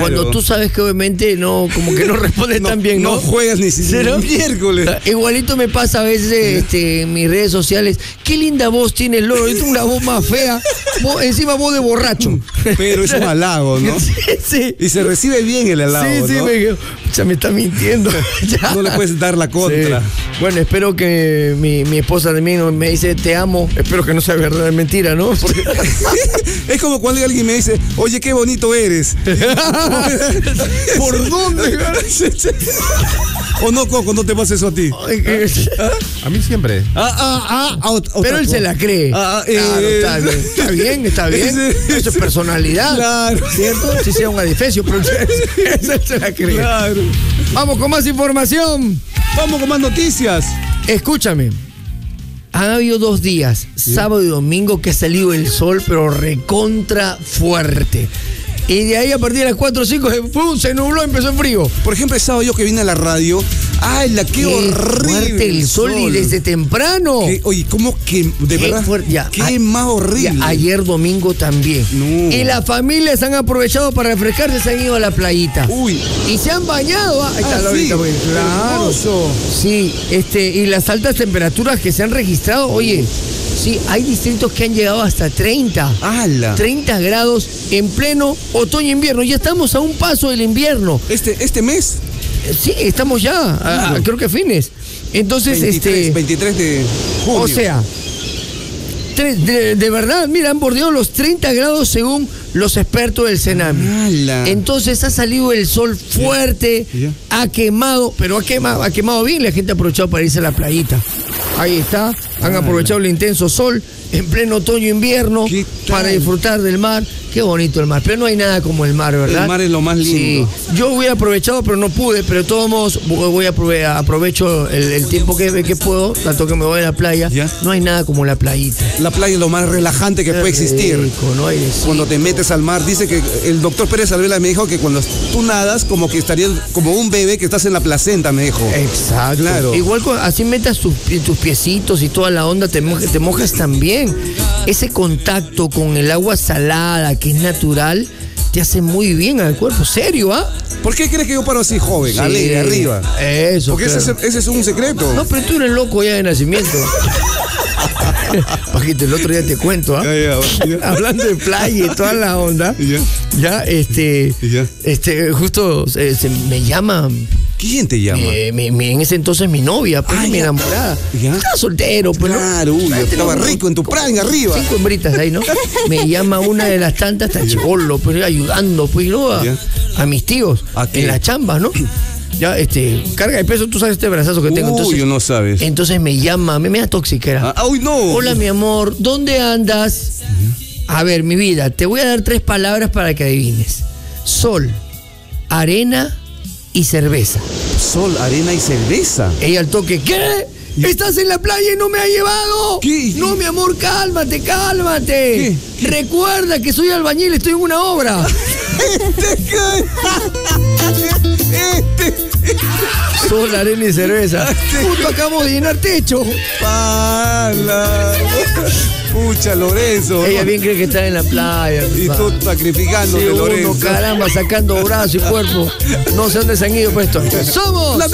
Cuando tú sabes que obviamente no, como que no responde tan bien, ¿no? No juegas ni siquiera miércoles. Igualito me pasa a veces en mis redes sociales. Qué linda voz tiene el loro. Yo tengo una voz más fea. Encima voz de borracho. Pero es un halago, ¿no? Sí. Y se recibe bien el halago, Sí, ¿no? Ya me está mintiendo. Ya. No le puedes dar la contra. Sí. Bueno, espero que mi esposa también me dice te amo. Espero que no sea verdad, es mentira, ¿no? Porque... Es como cuando alguien me dice, oye, qué bonito eres. ¿Por dónde? ¿O no, Coco? ¿No te pasa eso a ti? A mí siempre. Pero él se la cree. Claro, está bien. Eso es personalidad. Claro. ¿Cierto? Si sea un adefesio, pero él se la cree. Claro. Vamos con más información. Vamos con más noticias. Escúchame. Han habido 2 días, sábado y domingo, que ha salido el sol, pero recontra fuerte. Y de ahí a partir de las 4 o 5 se nubló, empezó el frío. Por ejemplo, el sábado yo que vine a la radio. ¡Ay, qué horrible! Fuerte el sol y desde temprano. Oye, ¿cómo que de verdad? Qué más horrible. Ayer domingo también. No. Y las familias han aprovechado para refrescarse, se han ido a la playita. Uy. Y se han bañado. Ahí está la sí. ahorita, pues. Claro. Hermoso. Sí, y las altas temperaturas que se han registrado, oye. Sí, hay distritos que han llegado hasta 30. ¡Hala! 30 grados en pleno otoño-invierno. Ya estamos a un paso del invierno. ¿Este mes? Sí, estamos ya, creo que a fines. Entonces, 23 de junio. O sea, de verdad, mira, han bordeado los 30 grados según los expertos del Senami. ¡Hala! Entonces ha salido el sol fuerte, ha quemado, pero ha quemado bien. La gente ha aprovechado para irse a la playita. Ahí está, han aprovechado el intenso sol en pleno otoño-invierno para disfrutar del mar. Qué bonito el mar, pero no hay nada como el mar, ¿verdad? El mar es lo más lindo. Sí, yo hubiera aprovechado, pero no pude, pero de todos modos aprovecho el tiempo que puedo, tanto que me voy a la playa. No hay nada como la playita. La playa es lo más relajante que puede existir. Rico, ¿no? Cuando te metes al mar, dice que el doctor Pérez Alvela me dijo que cuando tú nadas, como que estarías como un bebé que estás en la placenta, me dijo. Exacto. Claro. Igual así metas tus piecitos y toda la onda, te mojas también. Ese contacto con el agua salada, que es natural, te hace muy bien al cuerpo. ¿Serio, ¿Por qué crees que yo paro así joven, alegre, arriba? Eso. Porque claro. ese es un secreto. No, pero tú eres loco ya de nacimiento. Paquito, el otro día te cuento, hablando de playa y toda la onda. Justo me llama. ¿Quién te llama? En ese entonces mi novia, pues, mi enamorada. Estaba soltero, pues. Claro, estaba rico en tu prime arriba. 5 hembritas ahí, ¿no? Me llama una de las tantas, está chibolo, pues, ayudando, pues, ¿no? A mis tíos en las chambas, ¿no? Ya, carga de peso, tú sabes este brazazo que tengo. Entonces, no sabes. Entonces me llama, me da toxiquera. ¡Uy, no! Hola, mi amor, ¿dónde andas? A ver, mi vida, te voy a dar 3 palabras para que adivines. Sol, arena y cerveza. Sol, arena y cerveza. Ella al toque, ¿qué? ¿Estás en la playa y no me ha llevado? ¿Qué? No, mi amor, cálmate. ¿Qué? Recuerda que soy albañil, estoy en una obra. Sol, arena y cerveza. Justo acabamos de llenar techo. ¡Pala! Pucha, Lorenzo. Ella bien cree que está en la playa. Y tú sacrificándote, Lorenzo. Caramba, sacando brazo y cuerpo. No sé dónde se han ido, pues esto. ¡Somos!